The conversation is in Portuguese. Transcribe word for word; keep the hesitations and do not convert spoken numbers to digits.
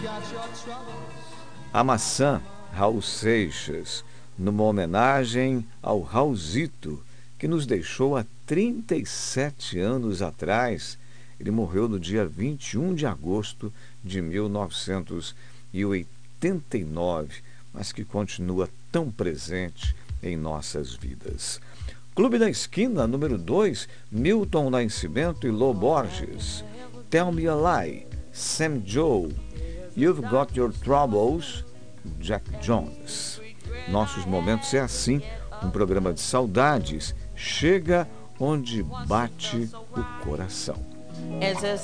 A Maçã, Raul Seixas, numa homenagem ao Raulzito, que nos deixou há trinta e sete anos atrás. Ele morreu no dia vinte e um de agosto de mil novecentos e oitenta e nove, mas que continua tão presente em nossas vidas. Clube da Esquina, número dois, Milton Nascimento e Lô Borges. Tell Me a Lie, Sam Joe. You've Got Your Troubles, Jack Jones. Nossos Momentos é assim, um programa de saudades, chega onde bate o coração. As